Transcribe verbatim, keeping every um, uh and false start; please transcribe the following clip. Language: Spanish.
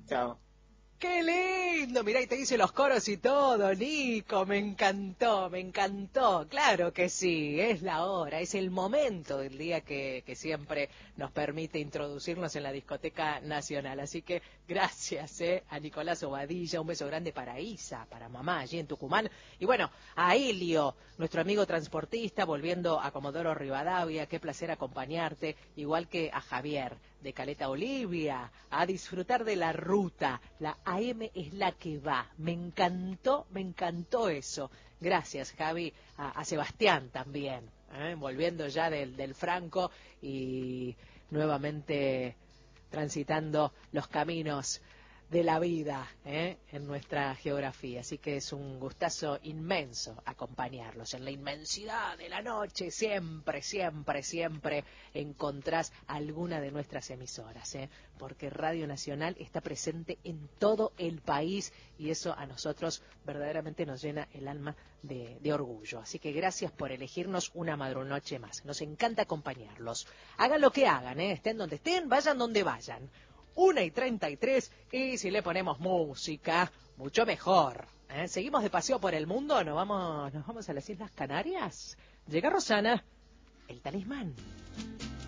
Chao. ¡Qué lindo! Mirá, y te dice los coros y todo, Nico, me encantó, me encantó. Claro que sí, es la hora, es el momento del día que, que siempre nos permite introducirnos en la Discoteca Nacional. Así que gracias eh, a Nicolás Obadilla, un beso grande para Isa, para mamá allí en Tucumán. Y bueno, a Helio, nuestro amigo transportista, volviendo a Comodoro Rivadavia, qué placer acompañarte, igual que a Javier de Caleta Olivia, a disfrutar de la ruta. La A M es la que va. Me encantó, me encantó eso. Gracias, Javi. A, a Sebastián también, ¿eh? Volviendo ya del, del Franco y nuevamente transitando los caminos de la vida ¿eh? en nuestra geografía. Así que es un gustazo inmenso acompañarlos. En la inmensidad de la noche, siempre, siempre, siempre encontrás alguna de nuestras emisoras, ¿eh? porque Radio Nacional está presente en todo el país y eso a nosotros verdaderamente nos llena el alma de, de orgullo. Así que gracias por elegirnos una madrunoche más. Nos encanta acompañarlos. Hagan lo que hagan, ¿eh? estén donde estén, vayan donde vayan. Una y treinta y tres, y si le ponemos música, mucho mejor. ¿eh? Seguimos de paseo por el mundo, nos vamos, nos vamos a las Islas Canarias. Llega Rosana, el talismán.